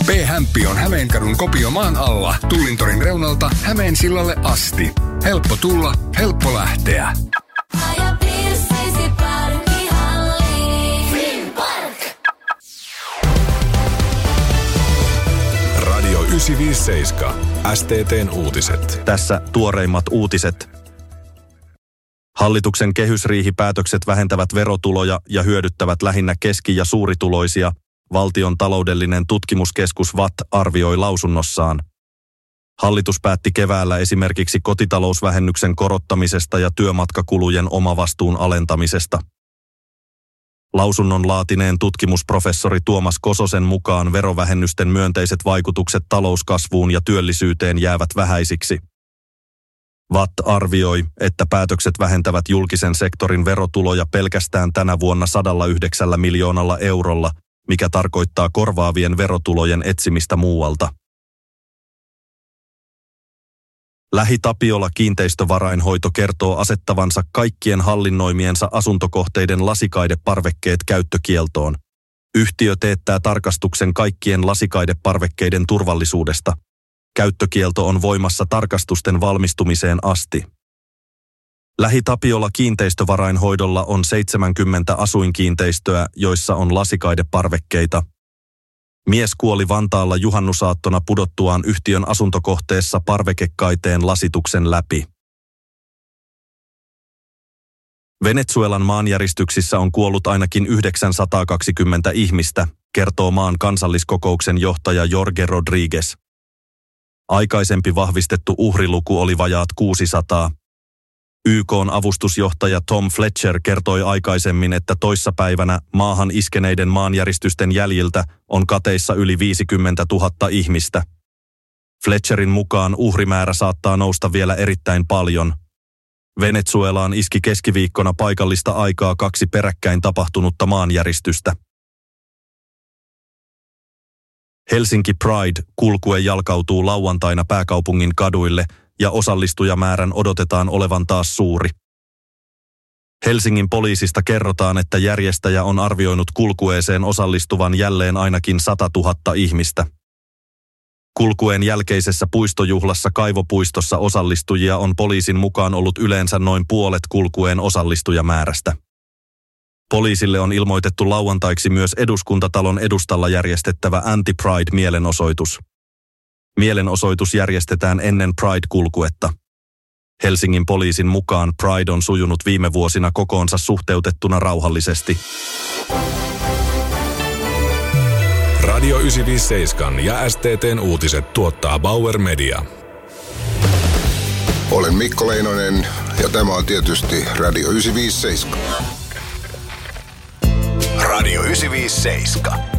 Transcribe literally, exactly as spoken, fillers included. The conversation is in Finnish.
B-Hämppi on Hämeenkadun Kopio maan alla, Tullintorin reunalta Hämeensillalle asti. Helppo tulla, helppo lähteä. Radio yhdeksänsataaviisikymmentäseitsemän. S T T:n uutiset. Tässä tuoreimmat uutiset. Hallituksen kehysriihipäätökset vähentävät verotuloja ja hyödyttävät lähinnä keski- ja suurituloisia, Valtion taloudellinen tutkimuskeskus V A T arvioi lausunnossaan. Hallitus päätti keväällä esimerkiksi kotitalousvähennyksen korottamisesta ja työmatkakulujen omavastuun alentamisesta. Lausunnon laatineen tutkimusprofessori Tuomas Kososen mukaan verovähennysten myönteiset vaikutukset talouskasvuun ja työllisyyteen jäävät vähäisiksi. V A T arvioi, että päätökset vähentävät julkisen sektorin verotuloja pelkästään tänä vuonna sata yhdeksän miljoonalla eurolla, mikä tarkoittaa korvaavien verotulojen etsimistä muualta. Lähi-Tapiola kiinteistövarainhoito kertoo asettavansa kaikkien hallinnoimiensa asuntikohteiden lasikaideparvekkeet käyttökieltoon. Yhtiö teettää tarkastuksen kaikkien lasikaideparvekkeiden turvallisuudesta. Käyttökielto on voimassa tarkastusten valmistumiseen asti. Lähi-Tapiola kiinteistövarainhoidolla on seitsemänkymmentä asuinkiinteistöä, joissa on lasikaideparvekkeita. Mies kuoli Vantaalla juhannusaattona pudottuaan yhtiön asuntokohteessa parvekekaiteen lasituksen läpi. Venezuelan maanjäristyksissä on kuollut ainakin yhdeksänsataakaksikymmentä ihmistä, kertoo maan kansalliskokouksen johtaja Jorge Rodriguez. Aikaisempi vahvistettu uhriluku oli vajaat kuusisataa. Y K:n avustusjohtaja Tom Fletcher kertoi aikaisemmin, että toissapäivänä maahan iskeneiden maanjäristysten jäljiltä on kateissa yli viisikymmentätuhatta ihmistä. Fletcherin mukaan uhrimäärä saattaa nousta vielä erittäin paljon. Venezuelaan iski keskiviikkona paikallista aikaa kaksi peräkkäin tapahtunutta maanjäristystä. Helsinki Pride-kulkue jalkautuu lauantaina pääkaupungin kaduille ja osallistujamäärän odotetaan olevan taas suuri. Helsingin poliisista kerrotaan, että järjestäjä on arvioinut kulkueeseen osallistuvan jälleen ainakin sata tuhatta ihmistä. Kulkueen jälkeisessä puistojuhlassa Kaivopuistossa osallistujia on poliisin mukaan ollut yleensä noin puolet kulkueen osallistujamäärästä. Poliisille on ilmoitettu lauantaiksi myös Eduskuntatalon edustalla järjestettävä Anti-Pride-mielenosoitus. Mielenosoitus järjestetään ennen Pride-kulkuetta. Helsingin poliisin mukaan Pride on sujunut viime vuosina kokoonsa suhteutettuna rauhallisesti. Radio yhdeksänsataaviisikymmentäseitsemän ja S T T:n uutiset tuottaa Bauer Media. Olen Mikko Leinonen ja tämä on tietysti Radio yhdeksänsataaviisikymmentäseitsemän. Radio yhdeksänsataaviisikymmentäseitsemän.